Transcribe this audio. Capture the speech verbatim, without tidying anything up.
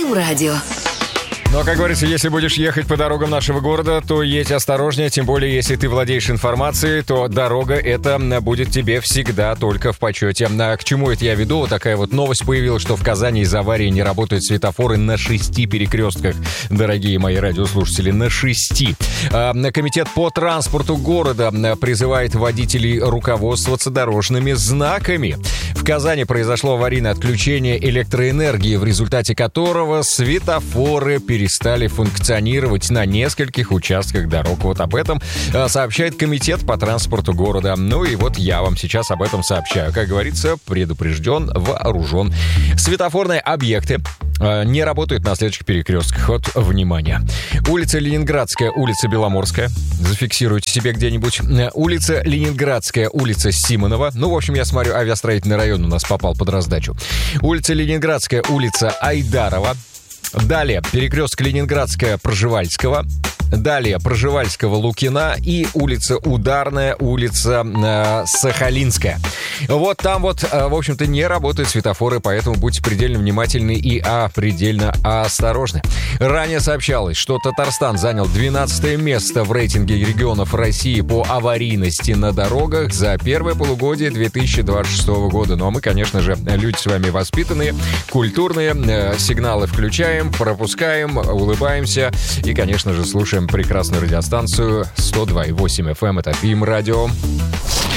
МРадио. Но, как говорится, если будешь ехать по дорогам нашего города, то едь осторожнее, тем более, если ты владеешь информацией, то дорога эта будет тебе всегда только в почете. А к чему это я веду? Вот такая вот новость появилась, что в Казани из-за аварии не работают светофоры на шести перекрестках. Дорогие мои радиослушатели, на шести. Комитет по транспорту города призывает водителей руководствоваться дорожными знаками. В Казани произошло аварийное отключение электроэнергии, в результате которого светофоры перестали перестали функционировать на нескольких участках дорог. Вот об этом сообщает комитет по транспорту города. Ну и вот я вам сейчас об этом сообщаю. Как говорится, предупрежден, вооружен. Светофорные объекты не работают на следующих перекрестках. Вот, внимание. Улица Ленинградская, улица Беломорская. Зафиксируйте себе где-нибудь. Улица Ленинградская, улица Симонова. Ну, в общем, я смотрю, авиастроительный район у нас попал под раздачу. Улица Ленинградская, улица Айдарова. Далее перекресток Ленинградская, Пржевальского. Далее Пржевальского, Лукина и улица Ударная, улица э, Сахалинская. Вот там вот, э, в общем-то, не работают светофоры, поэтому будьте предельно внимательны и а, предельно осторожны. Ранее сообщалось, что Татарстан занял двенадцатое место в рейтинге регионов России по аварийности на дорогах за первое полугодие две тысячи двадцать шестого года. Ну а мы, конечно же, люди с вами воспитанные, культурные, э, сигналы включаем, пропускаем, улыбаемся и, конечно же, слушаем прекрасную радиостанцию сто два и восемь эф эм. Это МРадио.